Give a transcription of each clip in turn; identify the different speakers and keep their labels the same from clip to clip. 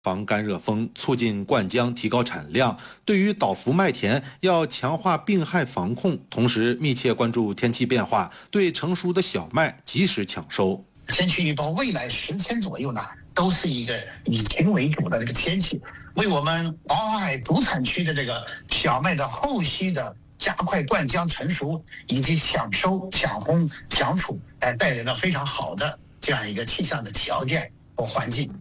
Speaker 1: 防干热风，促进灌浆，提高产量。对于倒伏麦田，要强化病害防控，同时密切关注天气变化，对成熟的小麦及时抢收。
Speaker 2: 天气预报未来10天左右呢，都是一个以晴为主的这个天气，为我们黄海主产区的这个小麦的后期的加快灌浆成熟以及抢收、抢烘、抢储，带来了非常好的这样一个气象的条件和环境。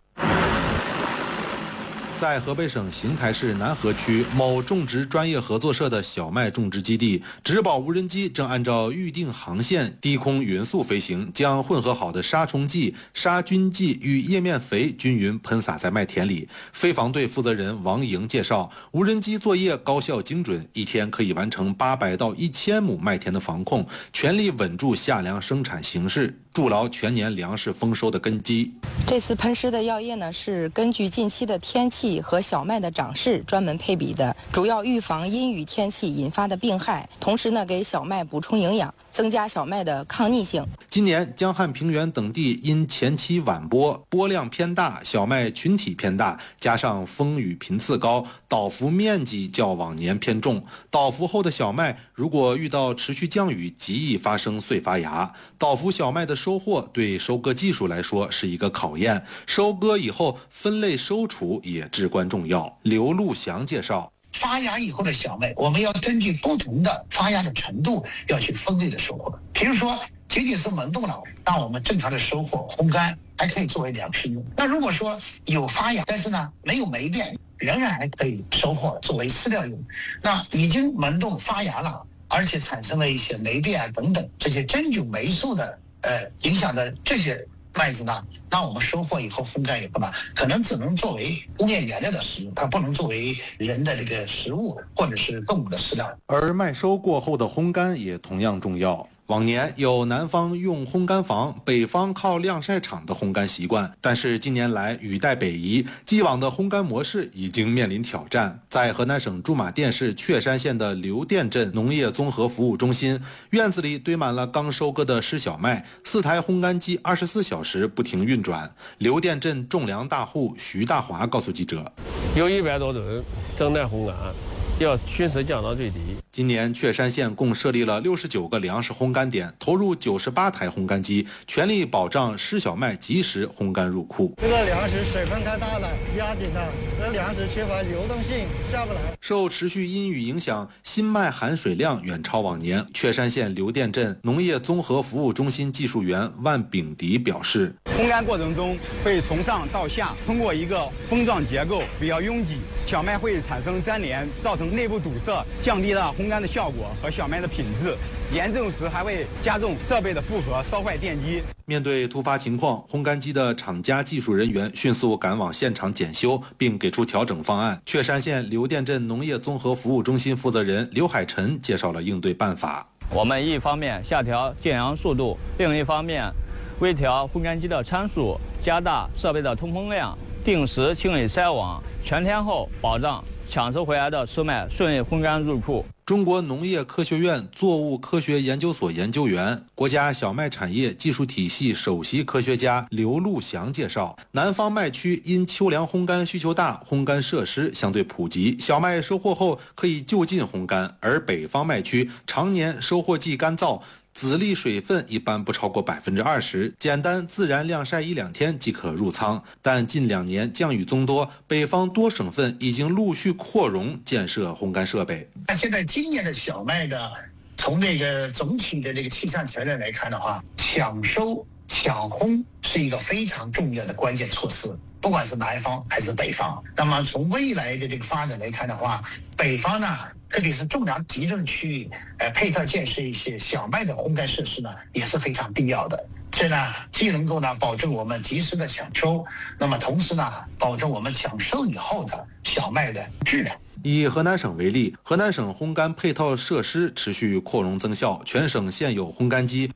Speaker 1: 在河北省邢台市南河区某种植专业合作社的小麦种植基地，植保无人机正按照预定航线低空匀速飞行，将混合好的杀虫剂、杀菌剂与叶面肥均匀喷洒在麦田里。飞防队负责人王莹介绍，无人机作业高效精准，一天可以完成800到1000亩麦田的防控，全力稳住夏粮生产形势，筑牢全年粮食丰收的根基。
Speaker 3: 这次喷施的药液呢，是根据近期的天气和小麦的长势专门配比的，主要预防阴雨天气引发的病害，同时呢，给小麦补充营养，增加小麦的抗逆性。
Speaker 1: 今年江汉平原等地因前期晚播，播量偏大，小麦群体偏大，加上风雨频次高，倒伏面积较往年偏重。倒伏后的小麦如果遇到持续降雨，极易发生碎发芽。倒伏小麦的收获对收割技术来说是一个考验，收割以后分类收储也至关重要。刘路祥介绍，
Speaker 2: 发芽以后的小麦，我们要根据不同的发芽的程度，要去分类的收获。比如说，仅仅是萌动了，让我们正常的收获烘干，还可以作为粮食用。那如果说有发芽，但是呢没有霉变，仍然还可以收获作为饲料用。那已经萌动发芽了，而且产生了一些霉变啊等等这些真菌霉素的影响的这些麦子呢，那我们收获以后风干以后呢，可能只能作为工业原料的食用，它不能作为人的这个食物或者是动物的饲料。
Speaker 1: 而麦收过后的烘干也同样重要。往年有南方用烘干房，北方靠晾晒场的烘干习惯，但是近年来雨带北移，既往的烘干模式已经面临挑战。在河南省驻马店市确山县的刘店镇农业综合服务中心，院子里堆满了刚收割的湿小麦，4台烘干机24小时不停运转。刘店镇种粮大户徐大华告诉记者，
Speaker 4: 有100多吨正在烘干，要迅速降到最低。
Speaker 1: 今年确山县共设立了69个粮食烘干点，投入98台烘干机，全力保障湿小麦及时烘干入库。
Speaker 5: 这个粮食水分太大了，压紧了，这粮食缺乏流动性，下不来。
Speaker 1: 受持续阴雨影响，新麦含水量远超往年。确山县刘店镇农业综合服务中心技术员万炳迪表示，
Speaker 6: 烘干过程中会从上到下通过一个封状结构比较拥挤，小麦会产生粘连，造成内部堵塞，降低了烘干的效果和小麦的品质。严重时还会加重设备的负荷，烧坏电机。
Speaker 1: 面对突发情况，烘干机的厂家技术人员迅速赶往现场检修，并给出调整方案。确山县刘店镇农业综合服务中心负责人刘海晨介绍了应对办法。
Speaker 7: 我们一方面下调建阳速度，另一方面微调烘干机的参数，加大设备的通风量，定时清理筛网，全天候保障抢收回来的湿麦顺利烘干入库。
Speaker 1: 中国农业科学院作物科学研究所研究员、国家小麦产业技术体系首席科学家刘路祥介绍，南方麦区因秋粮烘干需求大，烘干设施相对普及，小麦收获后可以就近烘干，而北方麦区常年收获季干燥，籽粒水分一般不超过20%，简单自然晾晒1-2天即可入仓。但近2年降雨增多，北方多省份已经陆续扩容建设烘干设备。
Speaker 2: 现在今年的小麦的，从那个总体的这个气象条件来看的话，抢收抢烘是一个非常重要的关键措施，不管是南方还是北方。那么从未来的这个发展来看的话，北方呢，特别是重粮集中区域，配套建设一些小麦的烘干设施呢，也是非常必要的。这呢，既能够呢保证我们及时的抢收，那么同时呢，保证我们抢收以后的小麦的质量。
Speaker 1: 以河南省为例，河南省烘干配套设施持续扩容增效，全省现有烘干机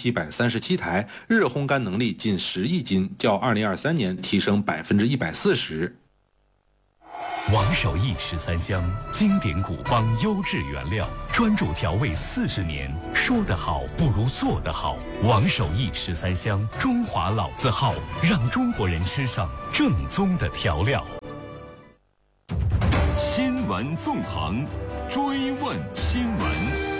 Speaker 1: 6737台，日烘干能力近10亿斤，较2023年提升140%。
Speaker 8: 王守义13香，经典古方优质原料，专注调味40年。说得好不如做得好。王守义13香，中华老字号，让中国人吃上正宗的调料。新闻纵横，追问新闻。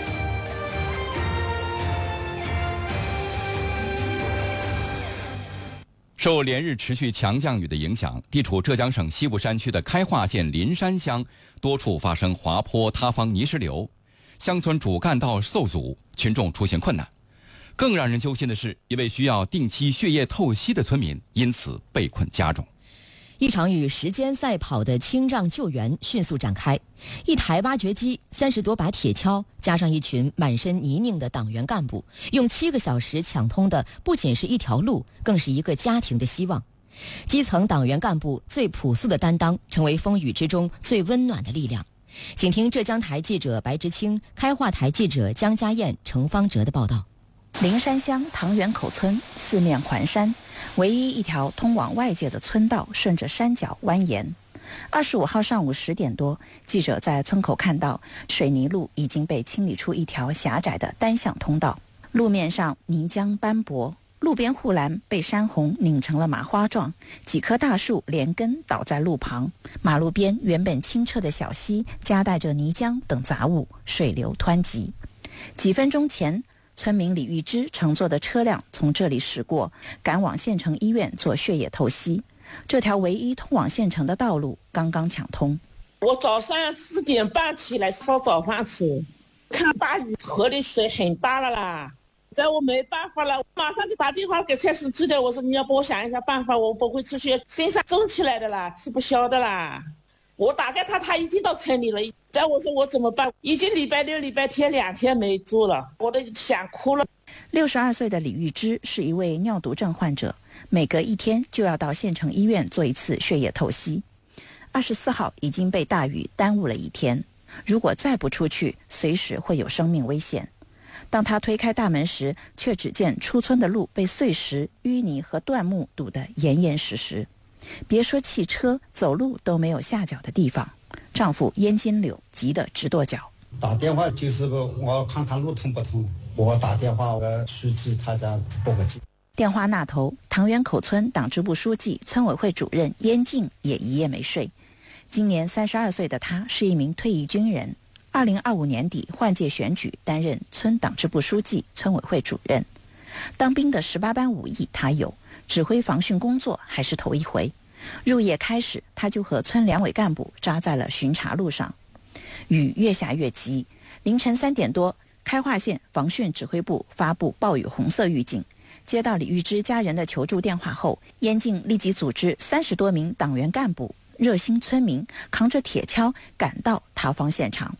Speaker 9: 受连日持续强降雨的影响，地处浙江省西部山区的开化县林山乡多处发生滑坡塌方泥石流，乡村主干道受阻，群众出行困难。更让人揪心的是，一位需要定期血液透析的村民因此被困家中。
Speaker 10: 一场与时间赛跑的清障救援迅速展开，一台挖掘机、30多把铁锹，加上一群满身泥泞的党员干部，用7个小时抢通的不仅是一条路，更是一个家庭的希望。基层党员干部最朴素的担当，成为风雨之中最温暖的力量。请听浙江台记者白直清、开化台记者江家燕、程方哲的报道。
Speaker 11: 灵山乡塘源口村四面环山，唯一一条通往外界的村道顺着山脚蜿蜒。25号上午10点多，记者在村口看到水泥路已经被清理出一条狭窄的单向通道，路面上泥浆斑驳，路边护栏被山洪拧成了麻花状，几棵大树连根倒在路旁，马路边原本清澈的小溪夹带着泥浆等杂物，水流湍急。几分钟前，村民李玉芝乘坐的车辆从这里驶过，赶往县城医院做血液透析。这条唯一通往县城的道路刚刚抢通。
Speaker 12: 我早上4点半起来烧早饭吃，看大雨，河里水很大了啦，在我没办法了，马上就打电话给蔡书记的，我说你要帮我想一下办法，我不会出去，身上肿起来的啦，吃不消的啦。我打给他已经到村里了，再我说我怎么办？已经礼拜六、礼拜天2天没住了，我都想哭了。
Speaker 11: 62岁的李玉芝是一位尿毒症患者，每隔1天就要到县城医院做一次血液透析。24号已经被大雨耽误了1天，如果再不出去，随时会有生命危险。当他推开大门时，却只见出村的路被碎石、淤泥和断木堵得严严实实。别说汽车，走路都没有下脚的地方。丈夫燕金柳急得直跺脚。
Speaker 13: 打电话就是我看他路通不通，我打电话我书记他家报个警。
Speaker 11: 电话那头，塘源口村党支部书记、村委会主任燕静也一夜没睡。今年32岁的他是一名退役军人，2025年底换届选举担任村党支部书记、村委会主任。当兵的18般武艺他有，指挥防汛工作还是头一回。入夜开始，他就和村两委干部扎在了巡查路上。雨越下越急，凌晨3点多，开化县防汛指挥部发布暴雨红色预警。接到李玉芝家人的求助电话后，燕静立即组织30多名党员干部、热心村民扛着铁锹赶到塌方现场。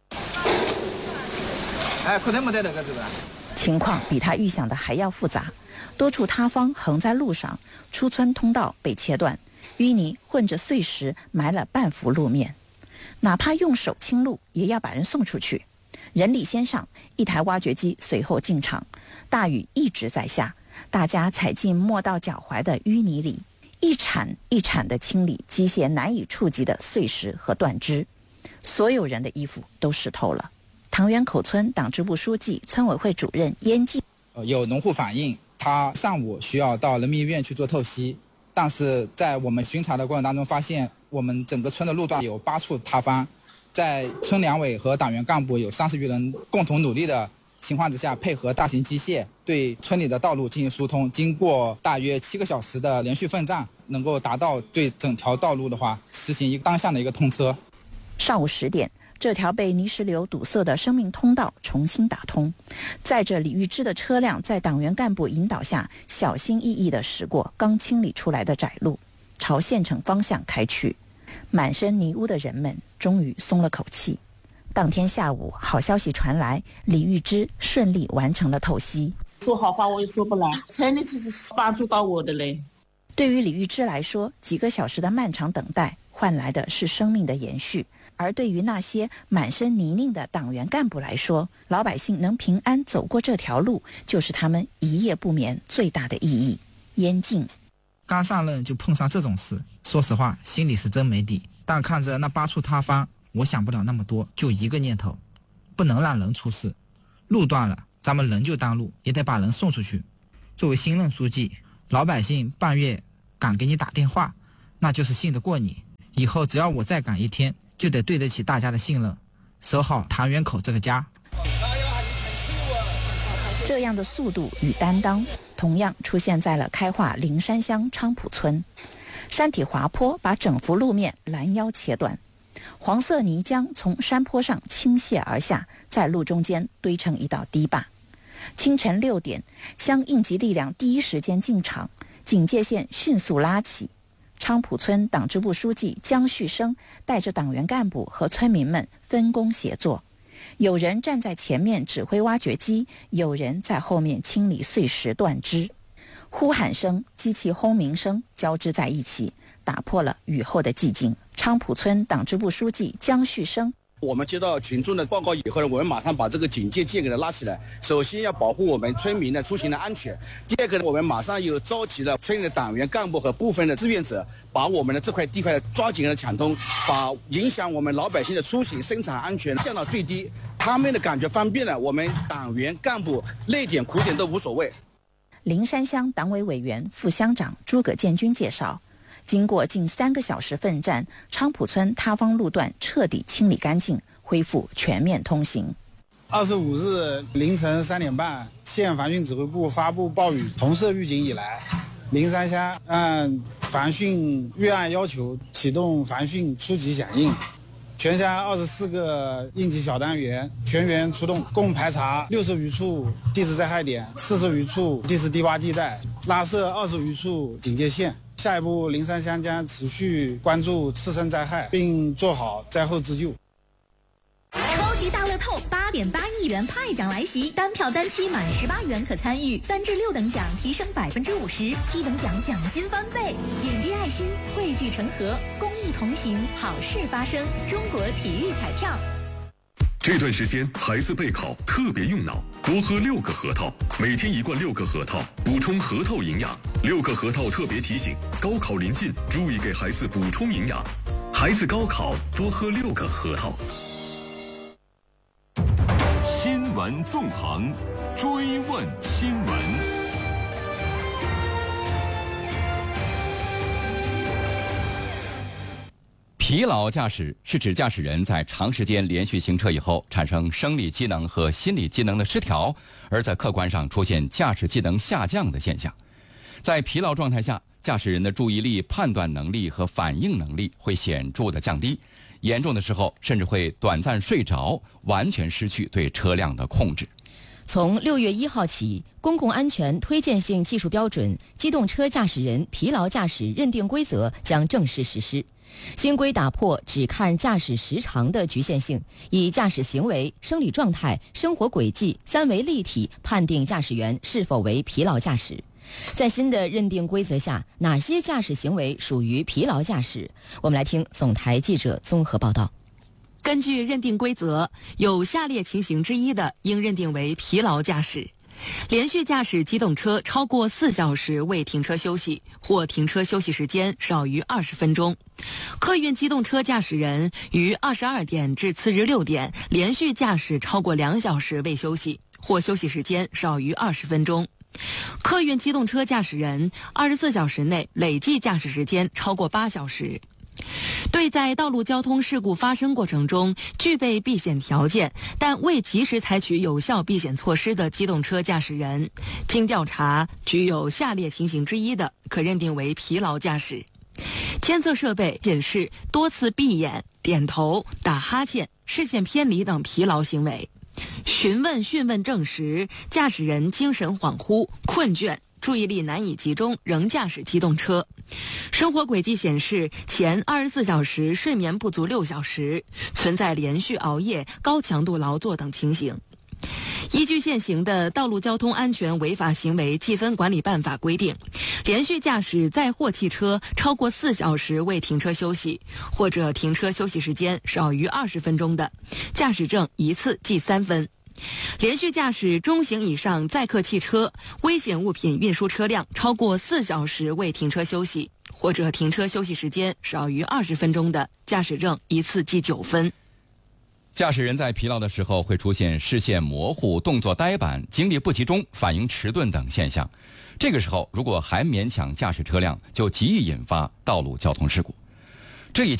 Speaker 11: 情况比他预想的还要复杂，多处塌方横在路上，出村通道被切断，淤泥混着碎石埋了半幅路面。哪怕用手清路，也要把人送出去。人力先上，一台挖掘机随后进场。大雨一直在下，大家踩进没到脚踝的淤泥里，一铲一铲地清理机械难以触及的碎石和断枝。所有人的衣服都湿透了。塘源口村党支部书记、村委会主任燕静，
Speaker 14: 有农户反映，他上午需要到人民医院去做透析，但是在我们巡查的过程当中发现，我们整个村的路段有8处塌方，在村两委和党员干部有30余人共同努力的情况之下，配合大型机械对村里的道路进行疏通，经过大约7个小时的连续奋战，能够达到对整条道路的话实行一个单向的一个通车。
Speaker 11: 上午10点，这条被泥石流堵塞的生命通道重新打通，载着李玉芝的车辆在党员干部引导下小心翼翼地驶过刚清理出来的窄路，朝县城方向开去。满身泥污的人们终于松了口气。当天下午，好消息传来，李玉芝顺利完成了透析。
Speaker 12: 说好话我也说不来，村里只是帮助到我的嘞。
Speaker 11: 对于李玉芝来说，几个小时的漫长等待换来的是生命的延续，而对于那些满身泥泞的党员干部来说，老百姓能平安走过这条路，就是他们一夜不眠最大的意义。燕静，
Speaker 14: 刚上任就碰上这种事，说实话心里是真没底。但看着那8处塌方，我想不了那么多，就一个念头，不能让人出事。路断了，咱们人就当路，也得把人送出去。作为新任书记，老百姓半夜敢给你打电话，那就是信得过你。以后只要我再赶一天，就得对得起大家的信任，守好唐园口这个家。
Speaker 11: 这样的速度与担当同样出现在了开化灵山乡昌浦村。山体滑坡把整幅路面拦腰切断，黄色泥浆从山坡上倾泻而下，在路中间堆成一道堤坝。清晨6点，乡应急力量第一时间进场，警戒线迅速拉起。昌浦村党支部书记江旭生带着党员干部和村民们分工协作，有人站在前面指挥挖掘机，有人在后面清理碎石断枝。呼喊声、机器轰鸣声交织在一起，打破了雨后的寂静。昌浦村党支部书记江旭生：
Speaker 15: 我们接到群众的报告以后呢，我们马上把这个警戒线给它拉起来。首先要保护我们村民的出行的安全。第二个呢，我们马上又召集了村里的党员干部和部分的志愿者，把我们的这块地块抓紧的抢通，把影响我们老百姓的出行、生产安全降到最低。他们的感觉方便了，我们党员干部累点苦点都无所谓。
Speaker 11: 灵山乡党委委员、副乡长诸葛建军介绍，经过近3个小时奋战，昌浦村塌方路段彻底清理干净，恢复全面通行。
Speaker 13: 25日凌晨3点半，县防汛指挥部发布暴雨红色预警以来，灵山乡按防汛预案要求启动防汛初级响应，全乡24个应急小单元全员出动，共排查60余处地质灾害点，40余处地势低洼地带，拉设20余处警戒线。下一步，灵山乡将持续关注次生灾害，并做好灾后自救。
Speaker 16: 超级大乐透8.8亿元派奖来袭，单票单期满18元可参与，3至6等奖提升50%，7等奖奖金翻倍。点滴爱心，汇聚成河，公益同行，好事发生。中国体育彩票。
Speaker 17: 这段时间孩子备考特别用脑，多喝6个核桃，每天1罐6个核桃，补充核桃营养。6个核桃特别提醒：高考临近，注意给孩子补充营养。孩子高考多喝6个核桃。
Speaker 8: 新闻纵横，追问新闻。
Speaker 9: 疲劳驾驶是指驾驶人在长时间连续行车以后产生生理机能和心理机能的失调，而在客观上出现驾驶技能下降的现象。在疲劳状态下，驾驶人的注意力、判断能力和反应能力会显著的降低，严重的时候甚至会短暂睡着，完全失去对车辆的控制。
Speaker 10: 从6月1号起，公共安全推荐性技术标准《机动车驾驶人疲劳驾驶认定规则》将正式实施。新规打破只看驾驶时长的局限性，以驾驶行为、生理状态、生活轨迹3维立体判定驾驶员是否为疲劳驾驶。在新的认定规则下，哪些驾驶行为属于疲劳驾驶？我们来听总台记者综合报道。
Speaker 18: 根据认定规则，有下列情形之一的，应认定为疲劳驾驶：连续驾驶机动车超过4小时未停车休息，或停车休息时间少于20分钟；客运机动车驾驶人于22点至次日6点连续驾驶超过2小时未休息，或休息时间少于20分钟；客运机动车驾驶人24小时内累计驾驶时间超过8小时。对在道路交通事故发生过程中具备避险条件但未及时采取有效避险措施的机动车驾驶人，经调查具有下列情形之一的，可认定为疲劳驾驶：监测设备显示多次闭眼、点头、打哈欠、视线偏离等疲劳行为；询问证实驾驶人精神恍惚、困倦、注意力难以集中仍驾驶机动车；生活轨迹显示前24小时睡眠不足6小时，存在连续熬夜、高强度劳作等情形。依据现行的《道路交通安全违法行为记分管理办法》规定，连续驾驶载货汽车超过4小时未停车休息，或者停车休息时间少于20分钟的，驾驶证一次记3分； 连续驾驶中型以上载客汽车、危险物品运输车辆超过4小时未停车休息，或者停车休息时间少于20分钟的，驾驶证一次记9分。
Speaker 9: 驾驶人在疲劳的时候会出现视线模糊、动作呆板、精力不集中、反应迟钝等现象。这个时候如果还勉强驾驶车辆，就极易引发道路交通事故。这一